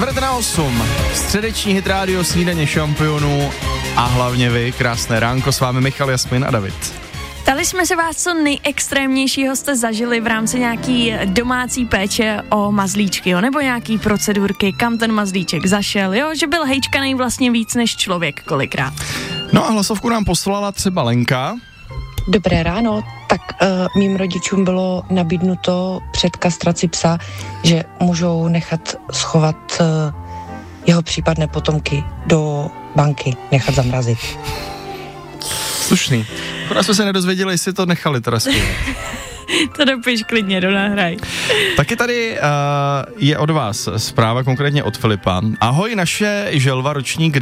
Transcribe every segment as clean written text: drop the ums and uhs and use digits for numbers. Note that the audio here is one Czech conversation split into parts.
9:08, středeční hit rádio, snídaně šampionů a hlavně vy, krásné ránko, s vámi Michal, Jasmin a David. Ptali jsme se vás, co nejextrémnějšího jste zažili v rámci nějaký domácí péče o mazlíčky, jo? Nebo nějaký procedurky, kam ten mazlíček zašel, jo? Že byl hejčkanej vlastně víc než člověk kolikrát. No a hlasovku nám poslala třeba Lenka. Dobré ráno, tak mým rodičům bylo nabídnuto před kastraci psa, že můžou nechat schovat jeho případné potomky do banky, nechat zamrazit. Slušný. Akorát jsme se nedozvěděli, jestli to nechali teda schovat. To dopiš klidně, donahraj. Taky tady je od vás zpráva, konkrétně od Filipa. Ahoj, naše želva ročník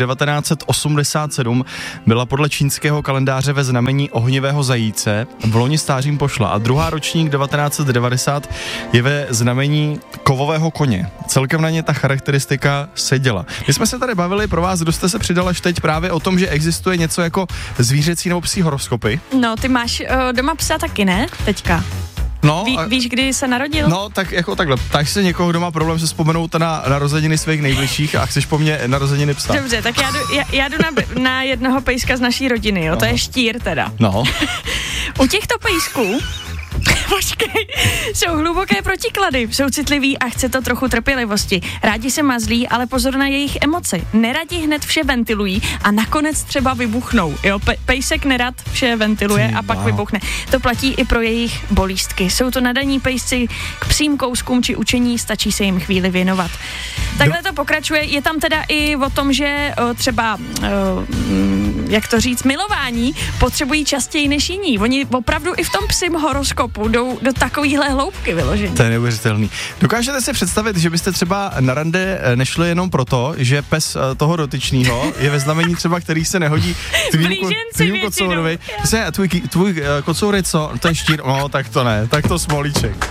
1987 byla podle čínského kalendáře ve znamení ohnivého zajíce, v loni stářím pošla, a druhá ročník 1990 je ve znamení kovového koně. Celkem na ně ta charakteristika seděla. My jsme se tady bavili pro vás, kdo jste se přidal až teď, právě o tom, že existuje něco jako zvířecí nebo psí horoskopy. No, ty máš doma psa taky, ne? Teďka. No, Víš, kdy se narodil? No, tak jako takhle. Tak se někoho, kdo má problém se vzpomenout na narozeniny svých nejbližších a chceš po mně narozeniny psa. Dobře, tak já jdu na jednoho pejska z naší rodiny, jo, to je štír teda. No. U těchto pejsků počkej, jsou hluboké protiklady, jsou citliví a chce to trochu trpělivosti. Rádi se mazlí, ale pozor na jejich emoce. Neradi hned vše ventilují a nakonec třeba vybuchnou. Jo, pejsek nerad vše ventiluje a pak vybuchne. To platí i pro jejich bolístky. Jsou to nadaní pejsci k psím kouskům či učení, stačí se jim chvíli věnovat. Takhle to pokračuje. Je tam teda i o tom, že třeba jak to říct, milování potřebují častěji než jiní. Oni opravdu i v tom psím horoskopu jdou do takovýhle hloubky vyložení. To je neuvěřitelný. Dokážete si představit, že byste třeba na rande nešli jenom proto, že pes toho dotyčného je ve znamení třeba, který se nehodí tvýmu kocourovi. Tvůj kocour je co? To je štír, no tak to ne, tak to smolíček.